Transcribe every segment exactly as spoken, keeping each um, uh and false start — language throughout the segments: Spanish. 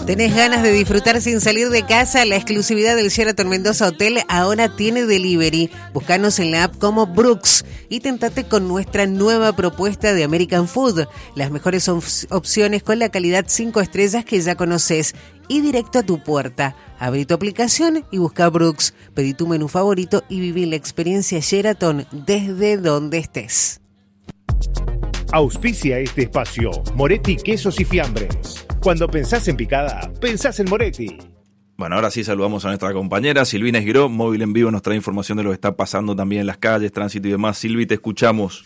¿Tenés ganas de disfrutar sin salir de casa? La exclusividad del Sheraton Mendoza Hotel ahora tiene delivery. Búscanos en la app como Brooks y tentate con nuestra nueva propuesta de American Food. Las mejores op- opciones con la calidad cinco estrellas que ya conoces y directo a tu puerta. Abrí tu aplicación y busca Brooks. Pedí tu menú favorito y viví la experiencia Sheraton desde donde estés. Auspicia este espacio Moretti Quesos y Fiambres. Cuando pensás en picada, pensás en Moretti. Bueno, ahora sí saludamos a nuestra compañera Silvina Esguiró, móvil en vivo, nos trae información de lo que está pasando también en las calles, tránsito y demás. Silvi, te escuchamos.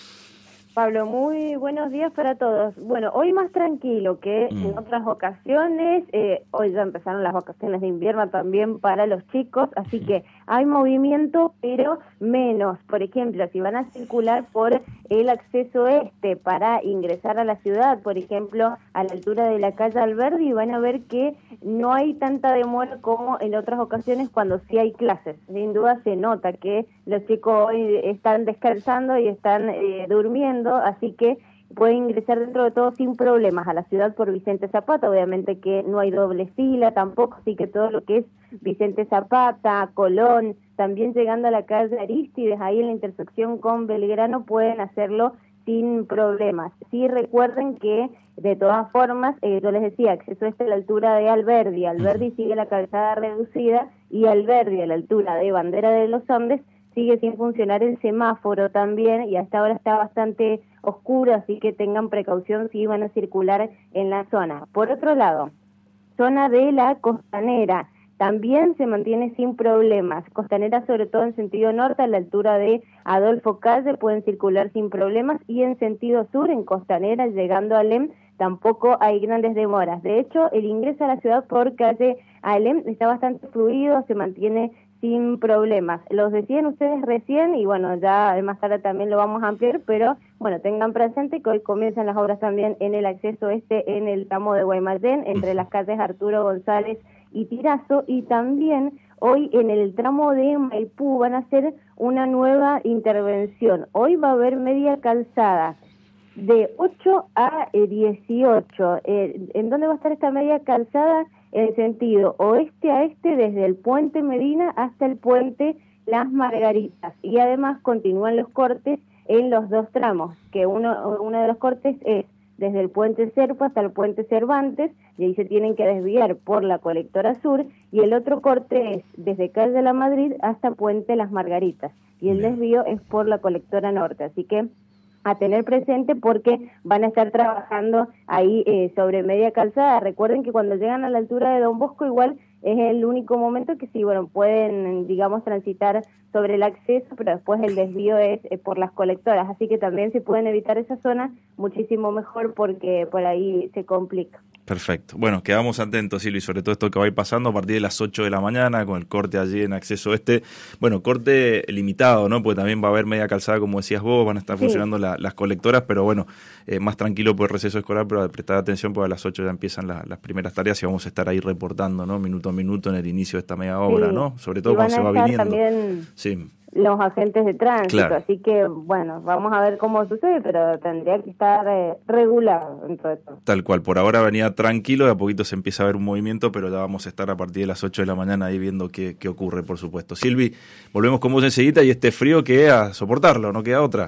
Pablo, muy buenos días para todos. Bueno, hoy más tranquilo que mm. en otras ocasiones. Eh, hoy ya empezaron las vacaciones de invierno también para los chicos, así que hay movimiento, pero menos. Por ejemplo, si van a circular por el acceso este para ingresar a la ciudad, por ejemplo, a la altura de la calle Alberdi, van a ver que no hay tanta demora como en otras ocasiones cuando sí hay clases. Sin duda se nota que los chicos hoy están descansando y están eh, durmiendo, así que puede ingresar dentro de todo sin problemas a la ciudad por Vicente Zapata. Obviamente que no hay doble fila tampoco, así que todo lo que es Vicente Zapata, Colón, también llegando a la calle Arístides, ahí en la intersección con Belgrano, pueden hacerlo sin problemas. Sí, recuerden que de todas formas, eh, yo les decía, acceso este a la altura de Alberdi, Alberdi sigue la calzada reducida y Alberdi a la altura de Bandera de los Andes sigue sin funcionar el semáforo también y hasta ahora está bastante oscuro, así que tengan precaución si van a circular en la zona. Por otro lado, zona de la Costanera también se mantiene sin problemas. Costanera sobre todo en sentido norte, a la altura de Adolfo Calle, pueden circular sin problemas, y en sentido sur, en Costanera, llegando a Alem, tampoco hay grandes demoras. De hecho, el ingreso a la ciudad por calle Alem está bastante fluido, se mantiene sin problemas. Los decían ustedes recién y bueno, ya más tarde también lo vamos a ampliar, pero bueno, tengan presente que hoy comienzan las obras también en el acceso este en el tramo de Guaymallén, entre las calles Arturo González y Tirazo, y también hoy en el tramo de Maipú van a hacer una nueva intervención. Hoy va a haber media calzada de ocho a dieciocho. Eh, ¿En dónde va a estar esta media calzada? En sentido oeste a este, desde el puente Medina hasta el puente Las Margaritas, y además continúan los cortes en los dos tramos, que uno, uno de los cortes es desde el puente Serpo hasta el puente Cervantes, y ahí se tienen que desviar por la colectora sur, y el otro corte es desde calle de la Madrid hasta puente Las Margaritas, y el desvío es por la colectora norte, así que a tener presente porque van a estar trabajando ahí eh, sobre media calzada. Recuerden que cuando llegan a la altura de Don Bosco igual es el único momento que sí, bueno, pueden, digamos, transitar sobre el acceso, pero después el desvío es eh, por las colectoras, así que también si pueden evitar esa zona, muchísimo mejor porque por ahí se complica. Perfecto. Bueno, quedamos atentos, Silvi, sobre todo esto que va a ir pasando a partir de las ocho de la mañana con el corte allí en acceso este. Bueno, corte limitado, ¿no? Porque también va a haber media calzada, como decías vos, van a estar sí. funcionando la, las colectoras, pero bueno, eh, más tranquilo por el receso escolar, pero a prestar atención porque a las ocho ya empiezan la, las primeras tareas y vamos a estar ahí reportando, ¿no? Minuto a minuto en el inicio de esta media obra, sí. ¿no? Sobre todo y cuando se va viniendo. También sí. los agentes de tránsito, claro. Así que bueno, vamos a ver cómo sucede, pero tendría que estar eh, regulado dentro de todo. Tal cual, por ahora venía tranquilo, de a poquito se empieza a ver un movimiento, pero ya vamos a estar a partir de las ocho de la mañana ahí viendo qué, qué ocurre, por supuesto. Silvi, volvemos con vos enseguida, y este frío que a soportarlo, no queda otra.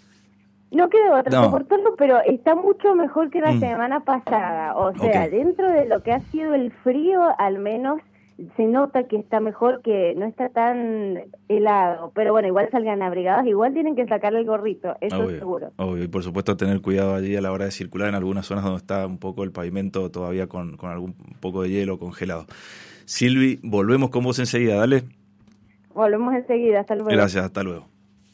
No queda otra, no. soportarlo, pero está mucho mejor que la mm. semana pasada, o sea, okay. dentro de lo que ha sido el frío, al menos se nota que está mejor, que no está tan helado, pero bueno, igual salgan abrigados, igual tienen que sacarle el gorrito, eso obvio, seguro. Obvio, y por supuesto tener cuidado allí a la hora de circular en algunas zonas donde está un poco el pavimento todavía con, con algún poco de hielo congelado. Silvi, volvemos con vos enseguida, dale. Volvemos enseguida, hasta luego. Gracias, hasta luego.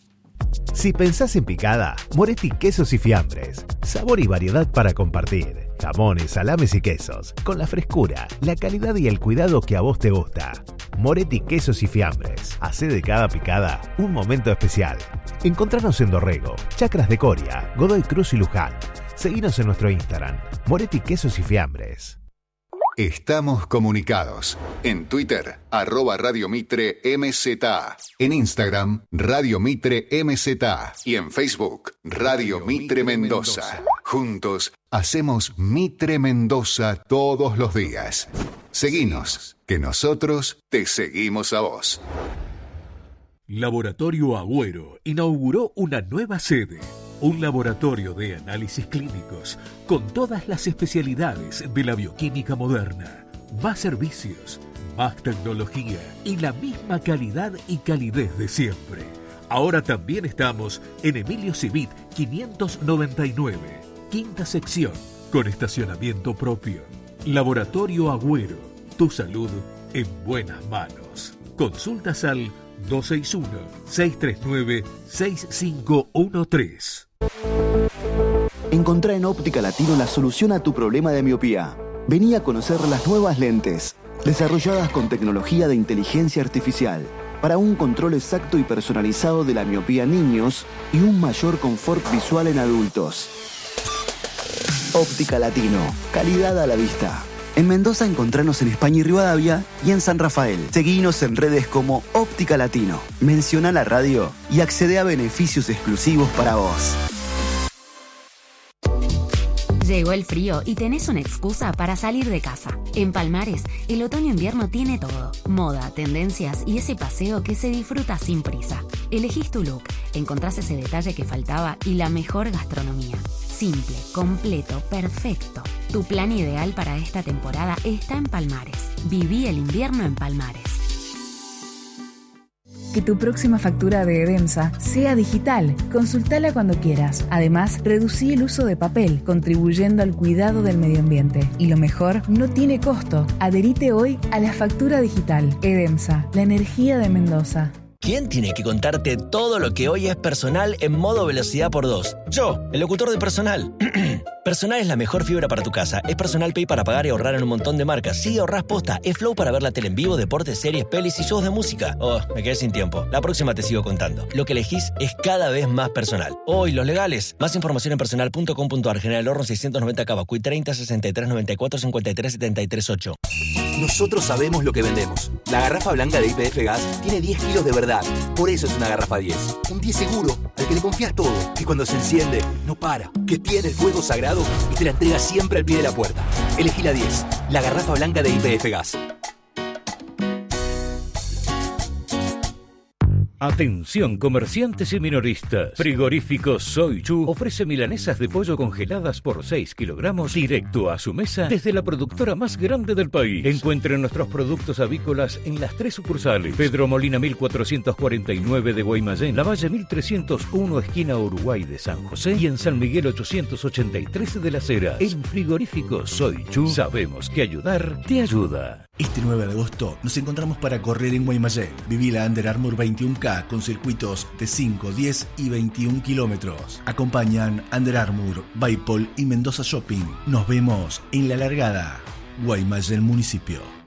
Si pensás en picada, Moretti Quesos y Fiambres. Sabor y variedad para compartir. Jamones, salames y quesos. Con la frescura, la calidad y el cuidado que a vos te gusta. Moretti Quesos y Fiambres. Hacé de cada picada un momento especial. Encontranos en Dorrego, Chacras de Coria, Godoy Cruz y Luján. Seguinos en nuestro Instagram, Moretti Quesos y Fiambres. Estamos comunicados. En Twitter, arroba Radio Mitre M Z. En Instagram, Radio Mitre M Z. Y en Facebook, Radio Mitre Mendoza. Juntos hacemos Mitre Mendoza todos los días. Seguinos, que nosotros te seguimos a vos. Laboratorio Agüero inauguró una nueva sede. Un laboratorio de análisis clínicos con todas las especialidades de la bioquímica moderna. Más servicios, más tecnología y la misma calidad y calidez de siempre. Ahora también estamos en Emilio Civit quinientos noventa y nueve, quinta sección, con estacionamiento propio. Laboratorio Agüero, tu salud en buenas manos. Consultas al dos seis uno, seis tres nueve, seis cinco uno tres. Encontrá en Óptica Latino la solución a tu problema de miopía. Vení a conocer las nuevas lentes, desarrolladas con tecnología de inteligencia artificial, para un control exacto y personalizado de la miopía en niños y un mayor confort visual en adultos. Óptica Latino, calidad a la vista. En Mendoza encontranos en España y Rivadavia y en San Rafael. Seguinos en redes como Óptica Latino. Menciona la radio y accede a beneficios exclusivos para vos. Llegó el frío y tenés una excusa para salir de casa. En Palmares, el otoño-invierno tiene todo. Moda, tendencias y ese paseo que se disfruta sin prisa. Elegís tu look, encontrás ese detalle que faltaba y la mejor gastronomía. Simple, completo, perfecto. Tu plan ideal para esta temporada está en Palmares. Viví el invierno en Palmares. Que tu próxima factura de Edemsa sea digital. Consultala cuando quieras. Además, reducí el uso de papel, contribuyendo al cuidado del medio ambiente. Y lo mejor, no tiene costo. Adherite hoy a la factura digital. Edemsa, la energía de Mendoza. ¿Quién tiene que contarte todo lo que hoy es Personal en modo velocidad por dos? Yo, el locutor de Personal. Personal es la mejor fibra para tu casa. Es Personal Pay para pagar y ahorrar en un montón de marcas. Sí, ahorrás posta. Es Flow para ver la tele en vivo, deportes, series, pelis y shows de música. Oh, me quedé sin tiempo. La próxima te sigo contando. Lo que elegís es cada vez más personal. Oh, y los legales. Más información en personal punto com punto ar. General Horno seiscientos noventa Cavacuy treinta, sesenta y tres, noventa y cuatro, cincuenta y tres, setenta y tres, ocho. Nosotros sabemos lo que vendemos. La garrafa blanca de I P F Gas tiene diez kilos de verdad. Por eso es una garrafa diez. Un diez seguro, al que le confías todo. Que cuando se enciende, no para. Que tiene el fuego sagrado y te la entrega siempre al pie de la puerta. Elegí la diez. La garrafa blanca de I P F Gas. Atención comerciantes y minoristas. Frigorífico Soy Chu ofrece milanesas de pollo congeladas por seis kilogramos directo a su mesa desde la productora más grande del país. Encuentren nuestros productos avícolas en las tres sucursales. Pedro Molina mil cuatrocientos cuarenta y nueve de Guaymallén, Lavalle mil trescientos uno esquina Uruguay de San José y en San Miguel ochocientos ochenta y tres de Las Heras. En Frigorífico Soy Chu sabemos que ayudar te ayuda. Este nueve de agosto nos encontramos para correr en Guaymallén. Viví la Under Armour veintiuno K con circuitos de cinco, diez y veintiún kilómetros. Acompañan Under Armour, Baipol y Mendoza Shopping. Nos vemos en la largada. Guaymallén Municipio.